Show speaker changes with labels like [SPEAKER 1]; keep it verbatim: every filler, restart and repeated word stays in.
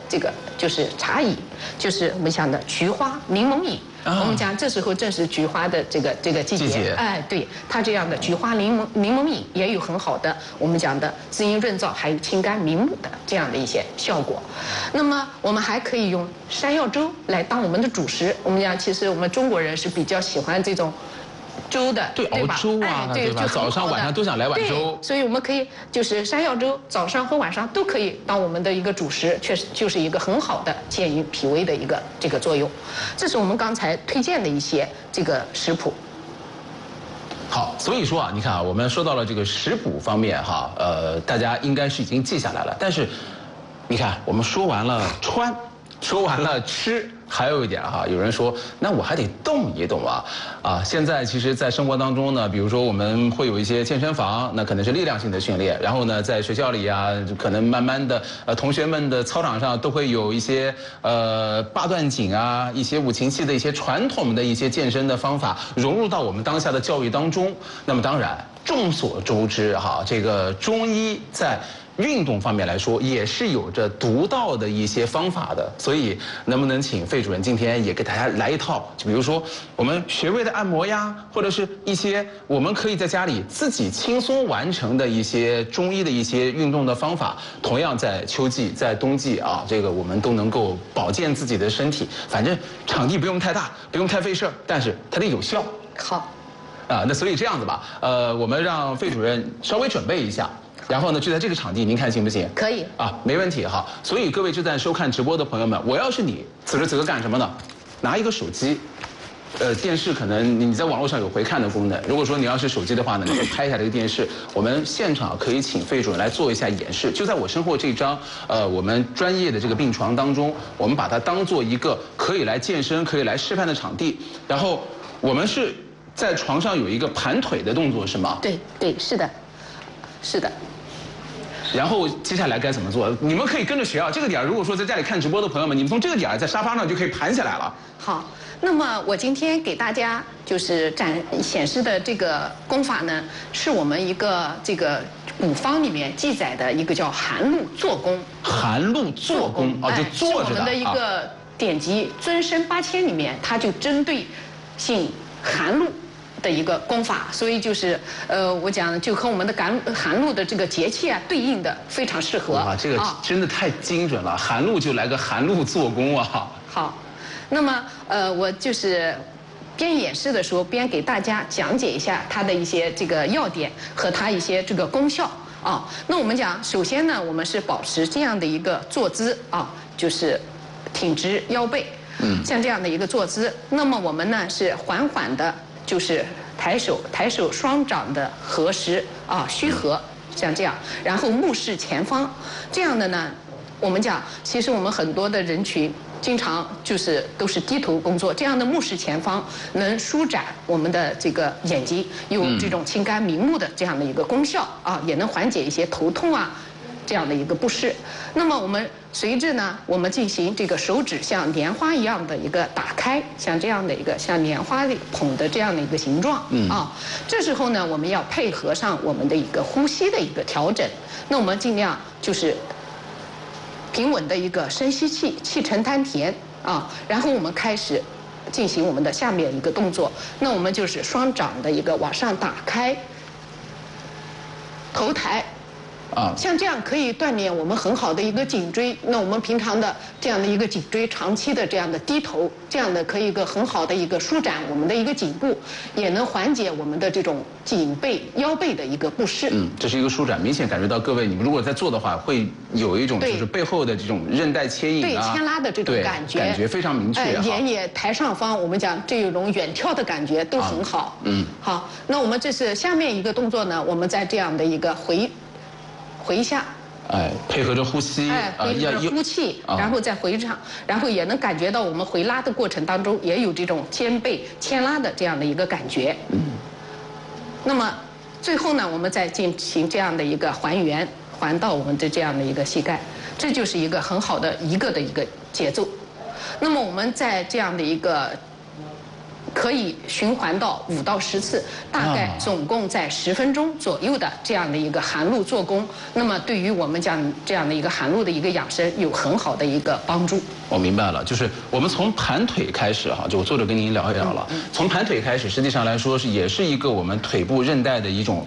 [SPEAKER 1] 这个就是茶饮，就是我们讲的菊花柠檬饮。我们讲这时候正是菊花的这个这个季节，哎，对，它这样的菊花柠檬柠檬饮也有很好的我们讲的滋阴润燥，还有清肝明目的这样的一些效果。那么我们还可以用山药粥来当我们的主食。我们讲，其实我们中国人是比较喜欢这种粥的，
[SPEAKER 2] 对，熬粥啊，对吧？早上晚上都想来碗粥，
[SPEAKER 1] 所以我们可以就是山药粥，早上和晚上都可以当我们的一个主食，确实就是一个很好的健运脾胃的一个这个作用。这是我们刚才推荐的一些这个食谱。
[SPEAKER 2] 好，所以说啊，你看啊，我们说到了这个食谱方面哈，呃，大家应该是已经记下来了。但是，你看我们说完了穿，说完了吃。还有一点哈，有人说，那我还得动一动啊，啊，现在其实，在生活当中呢，比如说我们会有一些健身房，那可能是力量性的训练，然后呢，在学校里啊，可能慢慢的，呃，同学们的操场上都会有一些呃八段锦啊，一些五禽戏的一些传统的一些健身的方法融入到我们当下的教育当中。那么当然，众所周知哈，这个中医在运动方面来说，也是有着独到的一些方法的，所以能不能请费主任今天也给大家来一套？就比如说我们穴位的按摩呀，或者是一些我们可以在家里自己轻松完成的一些中医的一些运动的方法。同样在秋季、在冬季啊，这个我们都能够保健自己的身体。反正场地不用太大，不用太费事儿，但是它得有效。
[SPEAKER 1] 好。
[SPEAKER 2] 啊，那所以这样子吧，呃，我们让费主任稍微准备一下。然后呢，就在这个场地，您看行不行？
[SPEAKER 1] 可以
[SPEAKER 2] 啊，没问题哈。所以各位正在收看直播的朋友们，我要是你，此时此刻干什么呢？拿一个手机，呃，电视可能你在网络上有回看的功能。如果说你要是手机的话呢，你就拍一下这个电视。我们现场可以请费主任来做一下演示。就在我身后这张呃我们专业的这个病床当中，我们把它当做一个可以来健身、可以来示范的场地。然后我们是在床上有一个盘腿的动作，是吗？
[SPEAKER 1] 对对，是的，是的。
[SPEAKER 2] 然后接下来该怎么做？你们可以跟着学啊。这个点如果说在家里看直播的朋友们，你们从这个点在沙发上就可以盘起来了。
[SPEAKER 1] 好，那么我今天给大家就是展显示的这个功法呢，是我们一个这个古方里面记载的一个叫寒露坐功。
[SPEAKER 2] 寒露坐功啊，就坐着的。
[SPEAKER 1] 是我们的一个典籍《尊生八千》里面，它就针对性寒露的一个功法，所以就是呃，我讲就和我们的寒寒露的这个节气啊对应的，非常适合。
[SPEAKER 2] 哇，这个真的太精准了，寒露就来个寒露做工啊。
[SPEAKER 1] 好，那么呃，我就是边演示的时候边给大家讲解一下它的一些这个要点和它一些这个功效啊。那我们讲，首先呢，我们是保持这样的一个坐姿啊，就是挺直腰背，嗯，像这样的一个坐姿。那么我们呢是缓缓的。就是抬手，抬手双掌的合十啊，虚合，像这样，然后目视前方，这样的呢，我们讲，其实我们很多的人群经常就是都是低头工作，这样的目视前方能舒展我们的这个眼睛，有这种清肝明目的这样的一个功效啊，也能缓解一些头痛啊。这样的一个不适，那么我们随之呢，我们进行这个手指像莲花一样的一个打开，像这样的一个像莲花捧的这样的一个形状，嗯啊，这时候呢，我们要配合上我们的一个呼吸的一个调整，那我们尽量就是平稳的一个深吸气，气沉丹田啊，然后我们开始进行我们的下面一个动作，那我们就是双掌的一个往上打开，头抬。啊，像这样可以锻炼我们很好的一个颈椎。那我们平常的这样的一个颈椎，长期的这样的低头，这样的可以一个很好的一个舒展我们的一个颈部，也能缓解我们的这种颈背、腰背的一个不适。
[SPEAKER 2] 嗯，这是一个舒展，明显感觉到各位，你们如果在做的话，会有一种就是背后的这种韧带牵引
[SPEAKER 1] 啊，对牵拉的这种感觉，
[SPEAKER 2] 感觉非常明确。
[SPEAKER 1] 哎，眼也抬上方，我们讲这种远眺的感觉都很好。啊、嗯，好，那我们这是下面一个动作呢，我们在这样的一个回。回下，
[SPEAKER 2] 哎，配合着呼吸，
[SPEAKER 1] 哎，配合着呼气，啊、然后再回上，然后也能感觉到我们回拉的过程当中也有这种肩背牵拉的这样的一个感觉。嗯。那么最后呢，我们再进行这样的一个还原，还到我们的这样的一个膝盖，这就是一个很好的一个的一个节奏。那么我们在这样的一个可以循环到五到十次，大概总共在十分钟左右的这样的一个含路做功，那么对于我们讲这样的一个含路的一个养生有很好的一个帮助。
[SPEAKER 2] 我明白了，就是我们从盘腿开始哈，就我坐着跟您聊一聊了。从盘腿开始，实际上来说是也是一个我们腿部韧带的一种